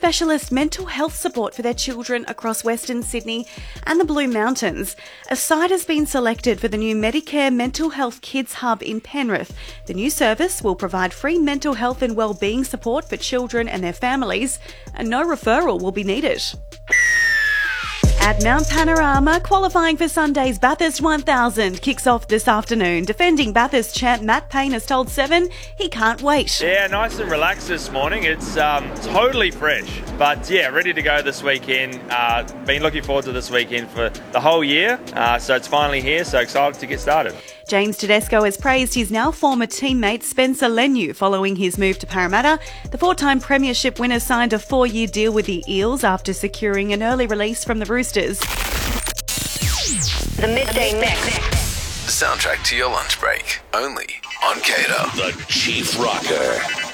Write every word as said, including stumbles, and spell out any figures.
specialist mental health support for their children across Western Sydney and the Blue Mountains. A site has been selected for the new Medicare Mental Health Kids Hub in Penrith. The new service will provide free mental health and wellbeing support for children and their families, and no referral will be needed. At Mount Panorama, qualifying for Sunday's Bathurst one thousand kicks off this afternoon. Defending Bathurst champ Matt Payne has told Seven he can't wait. Yeah, nice and relaxed this morning. It's um, totally fresh, but yeah, ready to go this weekend. Uh, been looking forward to this weekend for the whole year, uh, so it's finally here, so excited to get started. James Tedesco has praised his now former teammate Spencer Leniu following his move to Parramatta. The four-time premiership winner signed a four-year deal with the Eels after securing an early release from the Roosters. The Midday Mix. The soundtrack to your lunch break, only on Kato. The Chief Rocker.